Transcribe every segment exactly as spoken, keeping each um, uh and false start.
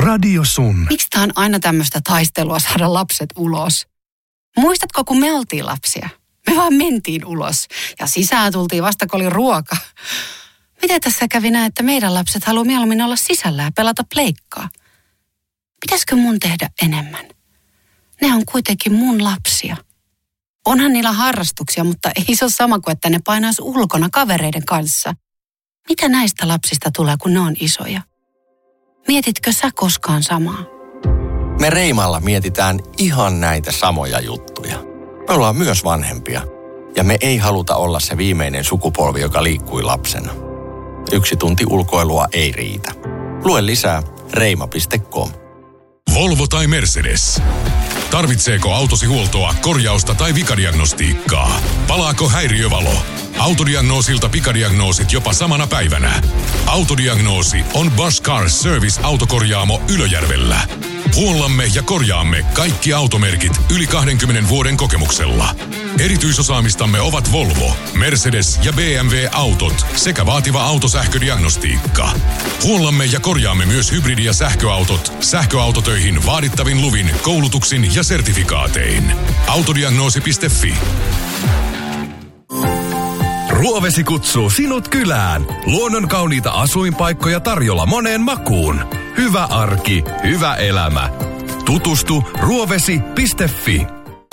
Radio Sun. Miksi tää on aina tämmöistä taistelua saada lapset ulos? Muistatko, kun me oltiin lapsia? Me vaan mentiin ulos ja sisään tultiin vasta, kun oli ruoka. Miten tässä kävi näin, että meidän lapset haluaa mieluummin olla sisällä ja pelata pleikkaa? Pitäisikö mun tehdä enemmän? Ne on kuitenkin mun lapsia. Onhan niillä harrastuksia, mutta ei se ole sama kuin, että ne painaisi ulkona kavereiden kanssa. Mitä näistä lapsista tulee, kun ne on isoja? Mietitkö sä koskaan samaa? Me Reimalla mietitään ihan näitä samoja juttuja. Me ollaan myös vanhempia. Ja me ei haluta olla se viimeinen sukupolvi, joka liikkui lapsena. Yksi tunti ulkoilua ei riitä. Lue lisää reima piste com. Volvo tai Mercedes. Tarvitseeko autosi huoltoa, korjausta tai vikadiagnostiikkaa? Palaako häiriövalo? Autodiagnoosilta pikadiagnoosit jopa samana päivänä. Autodiagnoosi on Bosch Car Service autokorjaamo Ylöjärvellä. Huollamme ja korjaamme kaikki automerkit yli kahdenkymmenen vuoden kokemuksella. Erityisosaamistamme ovat Volvo, Mercedes ja B M W-autot sekä vaativa autosähködiagnostiikka. Huollamme ja korjaamme myös hybridi- ja sähköautot sähköautotöihin vaadittavin luvin, koulutuksin ja sertifikaatein. Autodiagnoosi piste fi. Ruovesi kutsuu sinut kylään. Luonnon kauniita asuinpaikkoja tarjolla moneen makuun. Hyvä arki, hyvä elämä. Tutustu ruovesi piste fi.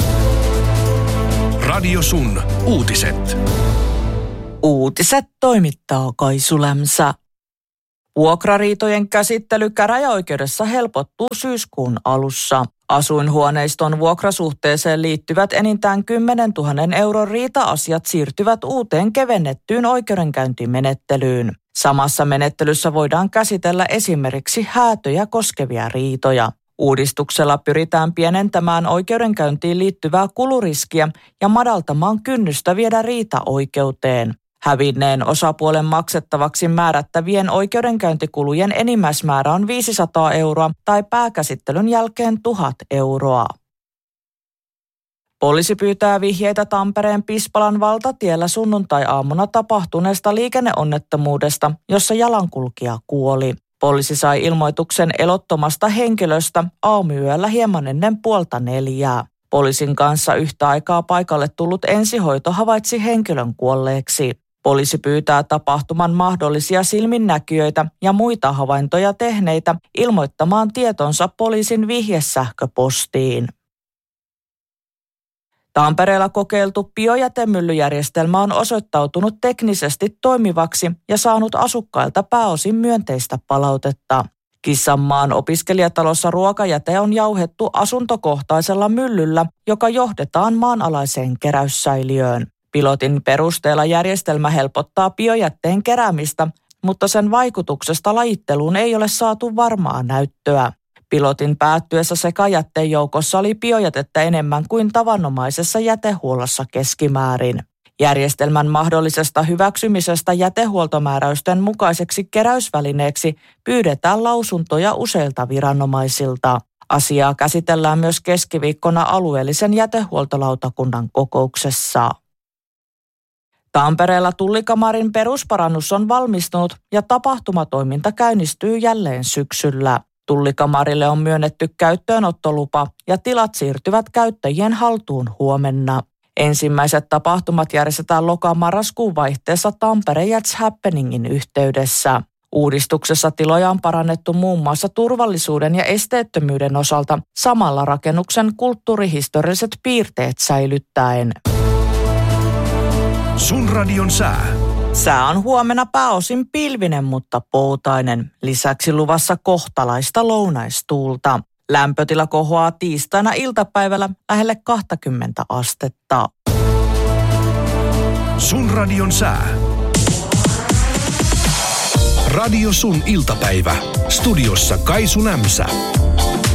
Radio Sun uutiset. Uutiset toimittaa Kaisu Lämsä. Vuokrariitojen käsittely käräjäoikeudessa helpottuu syyskuun alussa. Asuinhuoneiston vuokrasuhteeseen liittyvät enintään kymmenen tuhatta euron riita-asiat siirtyvät uuteen kevennettyyn oikeudenkäyntimenettelyyn. Samassa menettelyssä voidaan käsitellä esimerkiksi häätöjä koskevia riitoja. Uudistuksella pyritään pienentämään oikeudenkäyntiin liittyvää kuluriskiä ja madaltamaan kynnystä viedä riita oikeuteen. Hävinneen osapuolen maksettavaksi määrättävien oikeudenkäyntikulujen enimmäismäärä on viisisataa euroa tai pääkäsittelyn jälkeen tuhat euroa. Poliisi pyytää vihjeitä Tampereen Pispalan valtatiellä sunnuntai-aamuna tapahtuneesta liikenneonnettomuudesta, jossa jalankulkija kuoli. Poliisi sai ilmoituksen elottomasta henkilöstä aamuyöllä hieman ennen puolta neljää. Poliisin kanssa yhtä aikaa paikalle tullut ensihoito havaitsi henkilön kuolleeksi. Poliisi pyytää tapahtuman mahdollisia silminnäkijöitä ja muita havaintoja tehneitä ilmoittamaan tietonsa poliisin vihjesähköpostiin. Tampereella kokeiltu biojätemyllyjärjestelmä on osoittautunut teknisesti toimivaksi ja saanut asukkailta pääosin myönteistä palautetta. Kissanmaan opiskelijatalossa ruokajäte on jauhettu asuntokohtaisella myllyllä, joka johdetaan maanalaiseen keräyssäiliöön. Pilotin perusteella järjestelmä helpottaa biojätteen keräämistä, mutta sen vaikutuksesta lajitteluun ei ole saatu varmaa näyttöä. Pilotin päättyessä sekajätteen joukossa oli biojätettä enemmän kuin tavanomaisessa jätehuollossa keskimäärin. Järjestelmän mahdollisesta hyväksymisestä jätehuoltomääräysten mukaiseksi keräysvälineeksi pyydetään lausuntoja useilta viranomaisilta. Asiaa käsitellään myös keskiviikkona alueellisen jätehuoltolautakunnan kokouksessa. Tampereella Tullikamarin perusparannus on valmistunut ja tapahtumatoiminta käynnistyy jälleen syksyllä. Tullikamarille on myönnetty käyttöönottolupa ja tilat siirtyvät käyttäjien haltuun huomenna. Ensimmäiset tapahtumat järjestetään loka-marraskuun vaihteessa Tampere Jazz Happeningin yhteydessä. Uudistuksessa tiloja on parannettu muun muassa turvallisuuden ja esteettömyyden osalta samalla rakennuksen kulttuurihistorialliset piirteet säilyttäen. Sun radion sää. Sää on huomenna pääosin pilvinen, mutta poutainen. Lisäksi luvassa kohtalaista lounaistuulta. Lämpötila kohoaa tiistaina iltapäivällä lähelle kaksikymmentä astetta. Sun radion sää. Radio Sun iltapäivä. Studiossa Kaisu Lämsä.